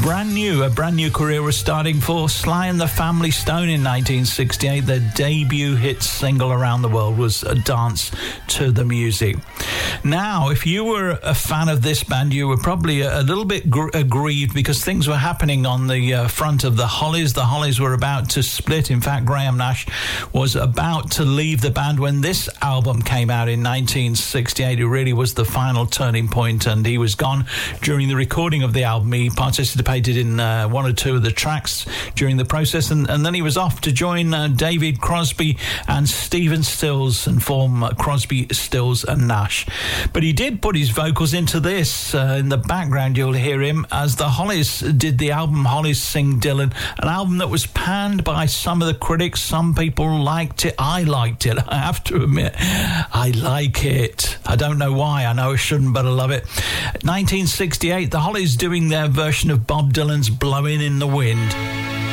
A brand new career was starting for Sly and the Family Stone in 1968. Their debut hit single around the world was A Dance to the Music. Now, if you were a fan of this band, you were probably a little bit aggrieved because things were happening on the front of the Hollies. The Hollies were about to split. In fact, Graham Nash was about to leave the band when this album came out in 1968. It really was the final turning point, and he was gone during the recording of the album. He participated in one or two of the tracks during the process, and then he was off to join David Crosby and Stephen Stills and form Crosby, Stills and Nash. But he did put his vocals into this. In the background you'll hear him as the Hollies did the album Hollies Sing Dylan, an album that was panned by some of the critics. Some people liked it. I liked it, I have to admit. I like it. I don't know why. I know I shouldn't, but I love it. 1968, the Hollies doing their version of Bob Dylan's Blowing in the Wind.